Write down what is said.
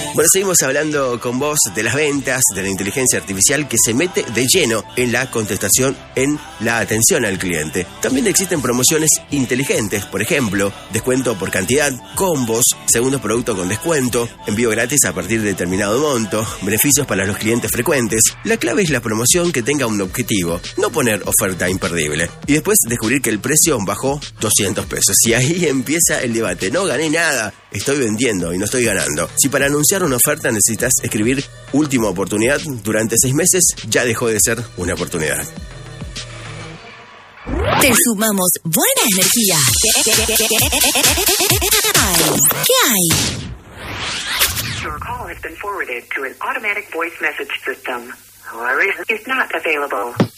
Bueno, seguimos hablando con vos de las ventas, de la inteligencia artificial que se mete de lleno en la contestación, en la atención al cliente. También existen promociones inteligentes, por ejemplo, descuento por cantidad, combos, segundos productos con descuento, envío gratis a partir de determinado monto, beneficios para los clientes frecuentes. La clave es la promoción que tenga un objetivo, no poner oferta imperdible. Y después descubrir que el precio bajó 200 pesos. Y ahí empieza el debate. No gané nada, estoy vendiendo y no estoy ganando. Si para anunciar una oferta necesitas escribir última oportunidad durante 6 meses, ya dejó de ser una oportunidad. Te sumamos buena energía. ¿Qué hay? Your call has been forwarded to an automatic voice message system. However, is not available.